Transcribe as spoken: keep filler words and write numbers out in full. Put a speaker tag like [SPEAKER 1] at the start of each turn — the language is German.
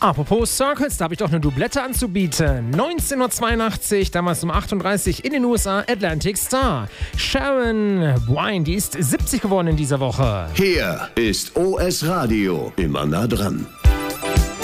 [SPEAKER 1] Apropos Circles, da habe ich doch eine Doublette anzubieten. neunzehnhundertzweiundachtzig, damals um achtunddreißig in den U S A, Atlantic Star. Sharon Wine, die ist siebzig geworden in dieser Woche.
[SPEAKER 2] Hier ist O S Radio, immer nah dran.